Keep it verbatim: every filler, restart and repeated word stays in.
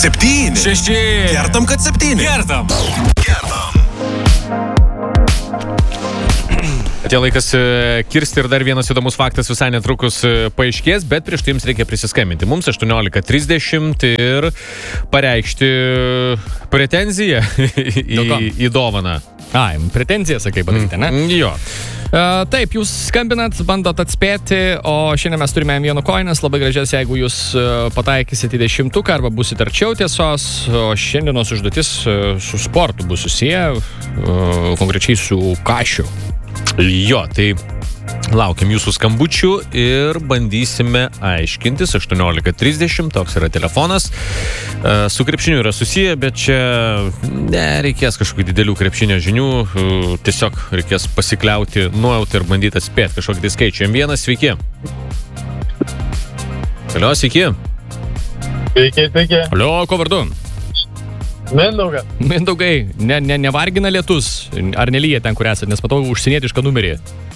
Septyni. Šeši. Kertam, kad septyni. Kertam. Kertam. Atėjo laikas kirsti ir dar vienas įdomus faktas visai netrukus paaiškės, bet prieš tai jums reikia prisiskambinti. Mums aštuoniolika trisdešimt ir pareikšti pretenziją į, į dovaną. Ai, pretenziją, sakai, padaryti, ne? Mm, jo. Uh, taip, jūs skambinat, bandot atspėti, o šiandien mes turime vienu koinas, labai gražias, jeigu jūs uh, pataikysit į dešimtuką arba busit arčiau tiesos, o šiandienos užduotis uh, su sportu bus susiję, uh, konkrečiai su kašiu. Jo, tai laukiam jūsų skambučių ir bandysime aiškintis. aštuoniolika trisdešimt, toks yra telefonas. Su krepšiniu yra susiję, bet čia nereikės kažkokių didelių krepšinio žinių. Tiesiog reikės pasikliauti nuojautą ir bandyti atspėti kažkokį tai skaičių. M vienas, sveiki. Alio, sveiki. Sveiki, sveiki. Alio, ko vardu? Mindaugas. Mindaugai, ne, ne, nevargina lietus, ar nelyja ten, kur esat, nes matau užsienietišką numerį.